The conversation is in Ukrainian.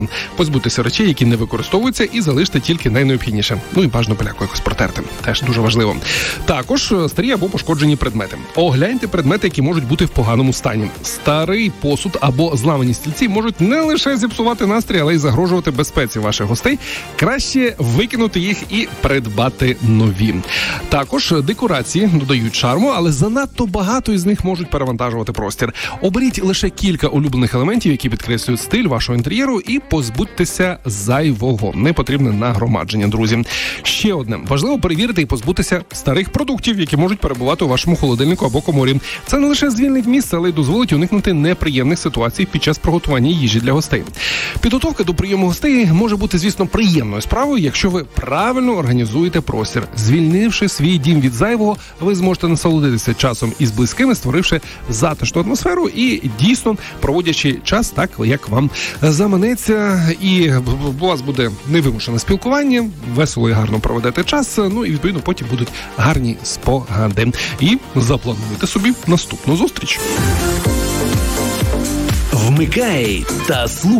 Позбудьтеся речей, які не використовуються, і залиште тільки найнеобхідніше. Ну і бажано пиляку якось протерти. Теж дуже важливо. Також старі або пошкоджені предмети. Огляньте предмети, які можуть бути в поганому стані. Старий посуд або зламані стільці можуть не лише зіпсувати настрій, але й загрожувати безпеці ваших гостей. Краще викинути їх і придбати нові. Також декорації додають шарму, але занадто багато із них можуть перевантажувати простір. Оберіть лише кілька улюблених елементів, які підкреслюють стиль вашого інтер'єру, і позбудьтеся зайвого. Непотрібне нагромадження, друзі. Ще одне. Важливо перевірити і позбутися старих продуктів, які можуть перебувати у вашому холодильнику або коморі. Це не лише звільнить місце, але й дозволить уникнути неприємних ситуацій під час приготування їжі для гостей. Підготовка до прийому гостей може бути, звісно, приємною справою, якщо ви правильно організуєте простір. Звільнивши свій дім від зайвого, ви зможете насолодитися часом із близькими, створивши затишну атмосферу і дійсно проводячи час так, як вам заманеться, і у вас буде невимушене спілкування, весело і гарно проведете час, ну і відповідно потім будуть гарні спогади. І заплануйте собі наступну зустріч. Вмикай та слухай.